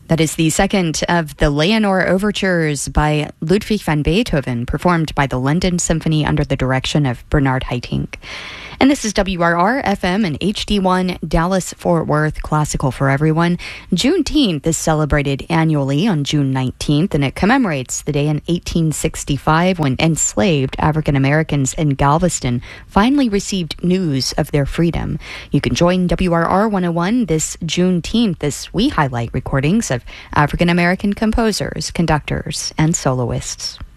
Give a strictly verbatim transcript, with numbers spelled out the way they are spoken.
That is the second of the Leonore Overtures by Ludwig van Beethoven, performed by the London Symphony under the direction of Bernard Haitink. And this is W R R F M and H D one Dallas-Fort Worth Classical for Everyone. Juneteenth is celebrated annually on June nineteenth, and it commemorates the day in eighteen sixty-five when enslaved African Americans in Galveston finally received news of their freedom. You can join W R R one oh one this Juneteenth as we highlight recordings of African American composers, conductors, and soloists.